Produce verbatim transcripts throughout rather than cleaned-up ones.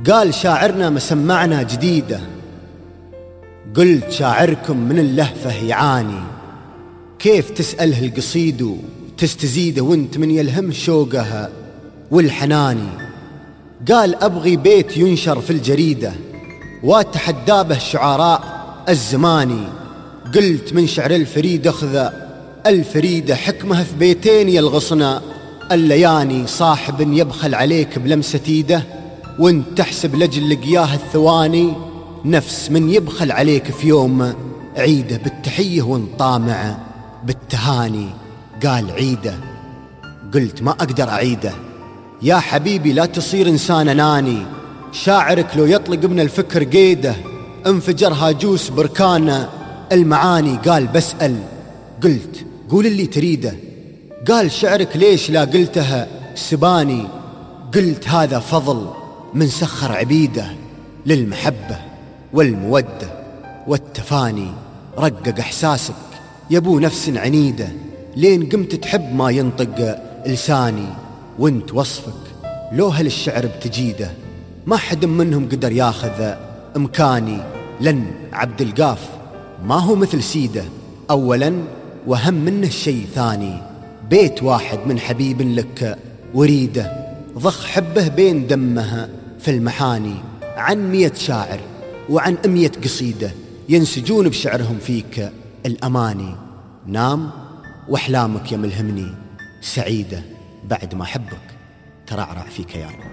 قال شاعرنا مسمعنا جديدة، قلت شاعركم من اللهفة يعاني، كيف تسأله القصيد وتستزيده وانت من يلهم شوقها والحناني. قال أبغي بيت ينشر في الجريدة واتحدى به الشعراء الزماني، قلت من شعر الفريد اخذ الفريدة حكمه في بيتين يلغصنا اللياني، صاحب يبخل عليك بلمسة ايده وانت تحسب لجل لقياه الثواني، نفس من يبخل عليك في يوم عيده بالتحية وانت طامع بالتهاني. قال عيده، قلت ما أقدر أعيده يا حبيبي لا تصير إنسان أناني، شاعرك لو يطلق من الفكر قيده انفجر هاجوس بركان المعاني. قال بسأل، قلت قول اللي تريده، قال شعرك ليش لا قلتها سباني، قلت هذا فضل من سخر عبيده للمحبة والمودة والتفاني، رقق إحساسك يبو نفس عنيدة لين قمت تحب ما ينطق لساني، وانت وصفك لو هل الشعر بتجيده ما حد منهم قدر ياخذ امكاني، لن عبد القاف ما هو مثل سيده اولا وهم منه شيء ثاني، بيت واحد من حبيب لك وريده ضخ حبه بين دمها في المحاني، عن مية شاعر وعن أمية قصيدة ينسجون بشعرهم فيك الأماني. نام وأحلامك يا ملهمني سعيدة بعد ما حبك ترعرع في كياني.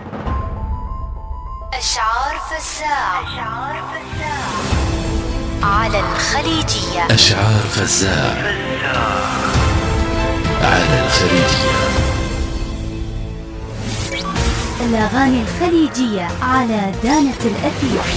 أشعار فزاع على الخليجية. أشعار فزاع على الخليجية. الأغاني الخليجية على دانة الأثير.